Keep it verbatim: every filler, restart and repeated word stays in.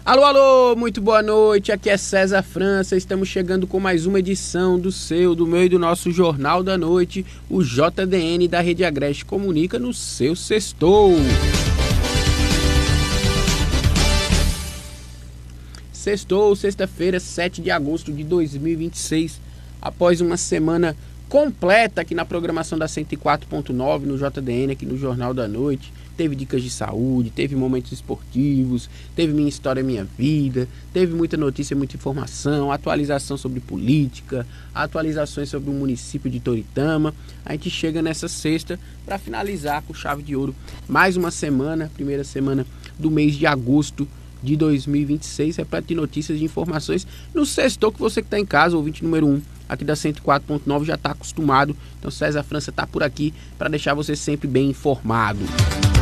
Alô, alô, muito boa noite, aqui é César França, estamos chegando com mais uma edição do seu, do meu e do nosso Jornal da Noite, o J D N da Rede Agreste Comunica no seu sextou. Sextou, sexta-feira, sete de agosto de dois mil e vinte e seis, após uma semana completa aqui na programação da cento e quatro ponto nove, no J D N, aqui no Jornal da Noite. Teve dicas de saúde, teve momentos esportivos, teve Minha História Minha Vida, teve muita notícia, muita informação, atualização sobre política, atualizações sobre o município de Toritama. A gente chega nessa sexta para finalizar com chave de ouro mais uma semana, primeira semana do mês de agosto de dois mil e vinte e seis, repleto de notícias e informações no sextou, que você que está em casa, ouvinte número um, aqui da cento e quatro ponto nove, já está acostumado. Então César França está por aqui para deixar você sempre bem informado.